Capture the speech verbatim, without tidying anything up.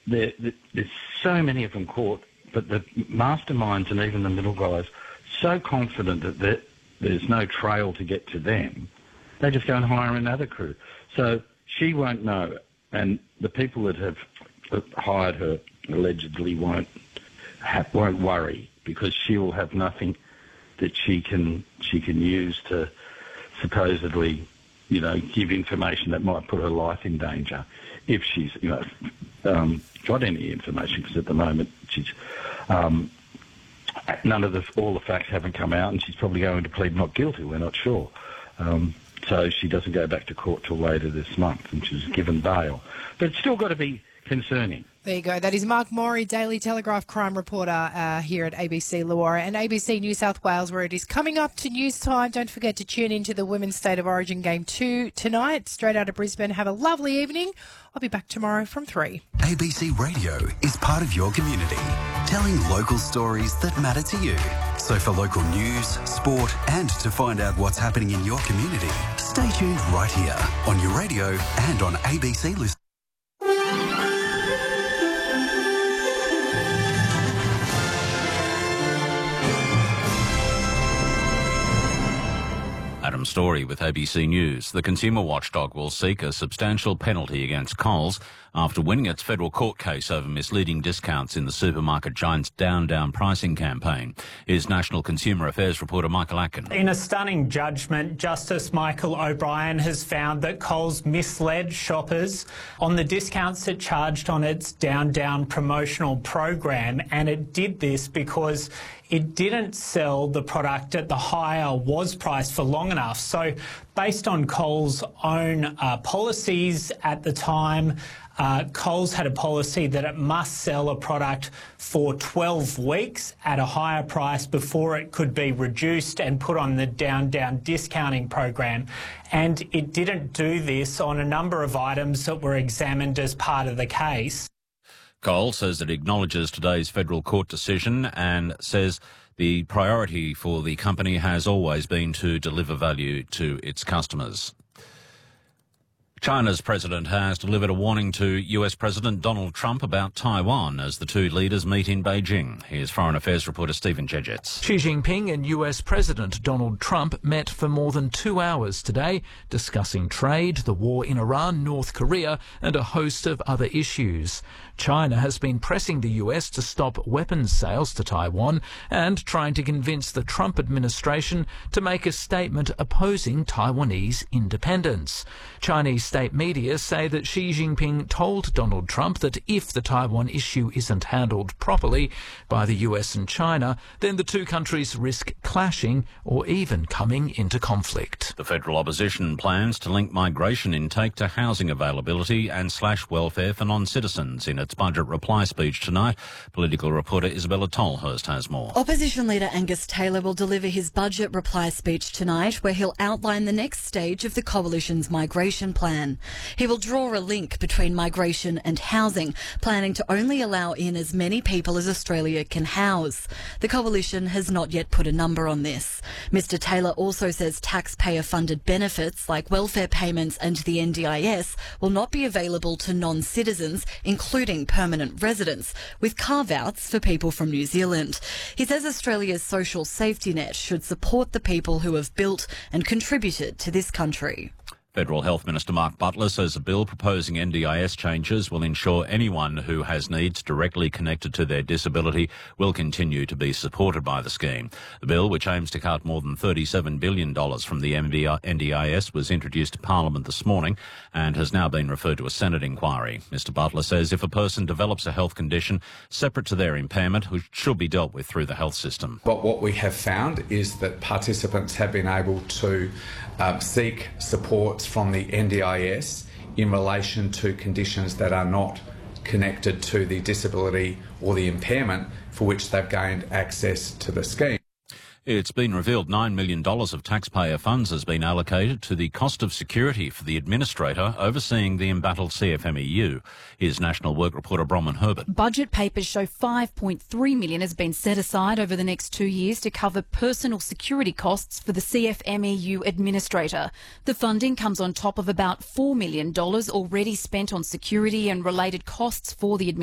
there, there's so many of them caught, but the masterminds and even the middle guys, so confident that there, there's no trail to get to them, they just go and hire another crew. So she won't know, and the people that have hired her allegedly won't have, won't worry, because she will have nothing that she can she can use to supposedly, you know, give information that might put her life in danger if she's, you know, um, got any information, because at the moment she's um, none of the all the facts haven't come out, and she's probably going to plead not guilty. We're not sure. Um, so she doesn't go back to court till later this month, and she's given bail. But it's still got to be concerning. There you go. That is Mark Morey, Daily Telegraph crime reporter uh, here at A B C Luara and A B C New South Wales, where it is coming up to news time. Don't forget to tune into the Women's State of Origin Game two tonight, straight out of Brisbane. Have a lovely evening. I'll be back tomorrow from three. A B C Radio is part of your community, telling local stories that matter to you. So for local news, sport, and to find out what's happening in your community, stay tuned right here on your radio and on A B C Listen. Adam Story with A B C News. The consumer watchdog will seek a substantial penalty against Coles after winning its federal court case over misleading discounts in the supermarket giant's down-down pricing campaign. Here's National Consumer Affairs reporter Michael Atkin. In a stunning judgment, Justice Michael O'Brien has found that Coles misled shoppers on the discounts it charged on its down-down promotional program, and it did this because it didn't sell the product at the higher was price for long enough. So based on Coles' own uh, policies at the time, uh, Coles had a policy that it must sell a product for twelve weeks at a higher price before it could be reduced and put on the down-down discounting program. And it didn't do this on a number of items that were examined as part of the case. Coles says it acknowledges today's federal court decision and says the priority for the company has always been to deliver value to its customers. China's president has delivered a warning to U S President Donald Trump about Taiwan as the two leaders meet in Beijing. Here's Foreign Affairs reporter Stephen Jedgetts. Xi Jinping and U S President Donald Trump met for more than two hours today, discussing trade, the war in Iran, North Korea, and a host of other issues. China has been pressing the U S to stop weapons sales to Taiwan and trying to convince the Trump administration to make a statement opposing Taiwanese independence. Chinese state media say that Xi Jinping told Donald Trump that if the Taiwan issue isn't handled properly by the U S and China, then the two countries risk clashing or even coming into conflict. The federal opposition plans to link migration intake to housing availability and slash welfare for non-citizens in its budget reply speech tonight. Political reporter Isabella Tolhurst has more. Opposition leader Angus Taylor will deliver his budget reply speech tonight, where he'll outline the next stage of the coalition's migration plan. He will draw a link between migration and housing, planning to only allow in as many people as Australia can house. The coalition has not yet put a number on this. Mister Taylor also says taxpayer-funded benefits like welfare payments and the N D I S will not be available to non-citizens, including permanent residents, with carve-outs for people from New Zealand. He says Australia's social safety net should support the people who have built and contributed to this country. Federal Health Minister Mark Butler says a bill proposing N D I S changes will ensure anyone who has needs directly connected to their disability will continue to be supported by the scheme. The bill, which aims to cut more than thirty-seven billion dollars from the N D I S, was introduced to Parliament this morning and has now been referred to a Senate inquiry. Mister Butler says if a person develops a health condition separate to their impairment, which should be dealt with through the health system. But what we have found is that participants have been able to uh, seek support from the N D I S in relation to conditions that are not connected to the disability or the impairment for which they've gained access to the scheme. It's been revealed nine million dollars of taxpayer funds has been allocated to the cost of security for the administrator overseeing the embattled C F M E U. Here's National Work reporter Bronwyn Herbert. Budget papers show five point three million dollars has been set aside over the next two years to cover personal security costs for the C F M E U administrator. The funding comes on top of about four million dollars already spent on security and related costs for the administrator.